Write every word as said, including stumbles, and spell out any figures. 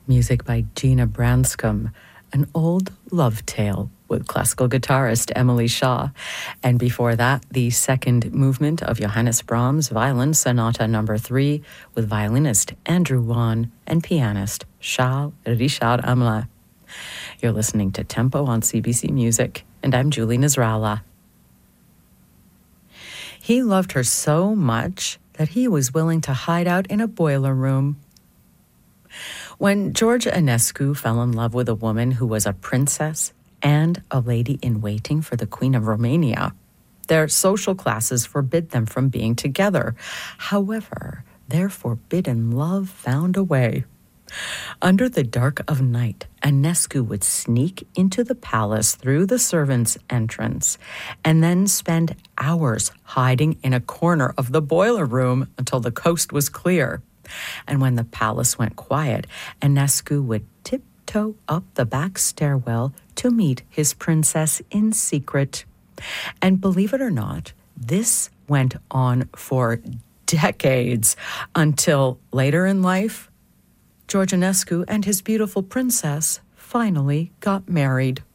Music by Gina Branscombe, an old love tale with classical guitarist Emily Shaw. And before that, the second movement of Johannes Brahms' Violin Sonata number three with violinist Andrew Wan and pianist Charles Richard Hamelin. You're listening to Tempo on C B C Music, and I'm Julie Nasrallah. He loved her so much that he was willing to hide out in a boiler room. When George Enescu fell in love with a woman who was a princess and a lady-in-waiting for the Queen of Romania, their social classes forbid them from being together. However, their forbidden love found a way. Under the dark of night, Enescu would sneak into the palace through the servants' entrance and then spend hours hiding in a corner of the boiler room until the coast was clear. And when the palace went quiet, Enescu would tiptoe up the back stairwell to meet his princess in secret. And believe it or not, this went on for decades until later in life, George Enescu and his beautiful princess finally got married.